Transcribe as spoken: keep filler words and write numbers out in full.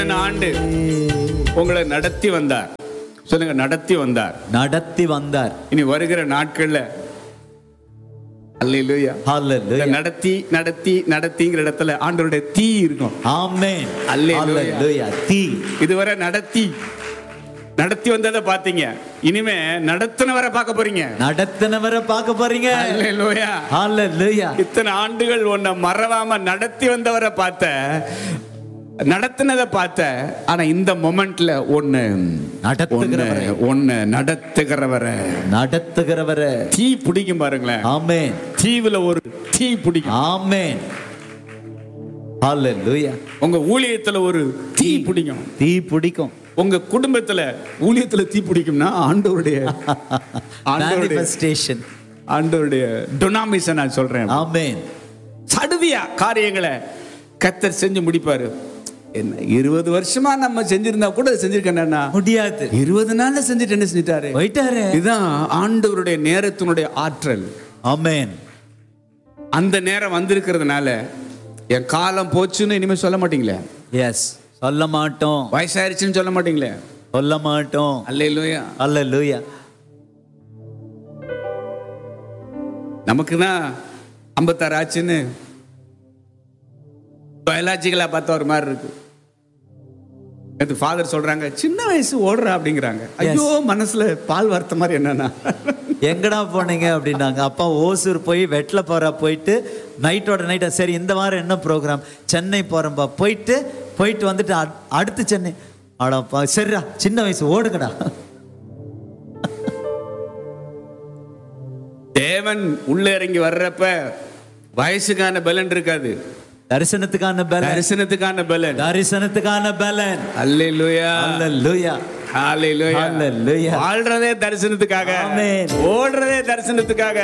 ஆண்டு உங்களை நடத்தி வந்தார். சொல்லுங்க, நடத்தி வந்தார். நடத்தி வந்தார். இனி வருகிற நாட்கள்ல அல்லேலூயா ஹalleluya நடத்தி நடத்தி நடத்திங்கிற இடத்துல ஆண்டவருடைய தீ இருக்கும். ஆமென் அல்லேலூயா. தீ இதுவரை நடத்தி நடத்தி வந்ததை பாத்தீங்க, இனிமே நடத்தினவரை பார்க்க போறீங்க. நடத்தினவரை பார்க்க போறீங்க. அல்லேலூயா ஹalleluya. இத்தனை ஆண்டுகள் உன்னை மறவாம நடத்தி வந்தவரை பார்த்த, நடத்தினதை பார்த்த, ஆனா இந்த மொமெண்ட்ல ஒண்ணு நடத்துகிறவரை ஒண்ணு நடத்துகிறவரை நடத்துகிறவரை தீ பிடிக்கும் பாருங்களேன். ஆமென். தீவுல ஒரு தீ பிடிக்கும். ஆமென் ஹalleluya. உங்க ஊழியத்துல ஒரு தீ பிடிக்கும். தீ பிடிக்கும். உங்க குடும்பத்துல ஊழியத்துல தீ பிடிக்கும்னா ஆண்டவருடைய manifestation, ஆண்டவருடைய டொனாமிஸை நான் சொல்றேன். ஆமென். சடுதியா காரியங்களை கர்த்தர் செஞ்சு முடிப்பாரு. என்ன இருபது வருஷமா நம்ம செஞ்சிருந்தா கூட செஞ்சிருக்கேன்னா முடியாது. இருபது நாள்ல செஞ்சுட்டு என்ன செஞ்சிட்டாரு போயிட்டாரு. இதுதான் ஆண்டவருடைய நேரத்தினுடைய ஆற்றல். ஆமென். அந்த நேரம் வந்திருக்கிறதுனால என் காலம் போச்சுன்னு இனிமே சொல்ல மாட்டீங்களே. எஸ், சொல்ல மாட்டோம். வயசாயிருச்சுன்னு சொல்ல மாட்டீங்களே. சொல்ல மாட்டோம். அல்லேலூயா. ஹalleluya. நமக்கு தான் ஐம்பத்தாறு ஆச்சுன்னு பயாலஜிக்கலா பார்த்தா ஒரு மாதிரி இருக்கு. ஃபாதர் சொல்றாங்க சின்ன வயசு ஓடுறா அப்படிங்கிறாங்க. ஐயோ, மனசுல பால் வார்த்த மாதிரி என்னன்னா எங்கடா போனீங்க அப்படின்னாங்க. அப்பா ஓசூர் போய் வெட்ல போறா போயிட்டு நைட்டோட நைட்டா சரி இந்த வாரம் என்ன ப்ரோக்ராம், சென்னை போறேன்பா, போயிட்டு போயிட்டு வந்துட்டு அடுத்து சென்னை. ஆடாப்பா சரிடா, சின்ன வயசு ஓடுங்கடா. தேவன் உள்ள இறங்கி வர்றப்ப வயசுக்கான பலன் இருக்காது, தரிசனத்துக்கான பலன். தரிசனத்துக்கான பலன். தரிசனத்துக்கான பலன். அல்லேலூயா. ஹalleluya. ஹalleluya. ஹalleluya. வாழ்றதே தரிசனத்துக்காக. ஆமென். ஓடுறதே தரிசனத்துக்காக.